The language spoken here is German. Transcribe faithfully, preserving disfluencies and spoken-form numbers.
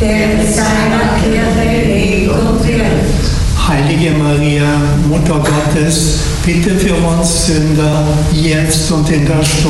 der mit seiner Kirche lebt und wirkt. Heilige Maria, Mutter Gottes, bitte für uns Sünder, jetzt und in der Stunde